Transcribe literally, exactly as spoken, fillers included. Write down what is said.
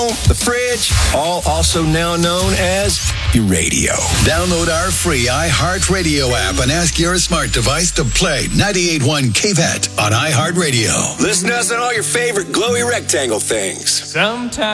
the fridge, all also now known as your radio. Download our free iHeartRadio app and ask your smart device to play ninety-eight point one K V E T on iHeartRadio. Listen to us on all your favorite glowy rectangle things. Sometimes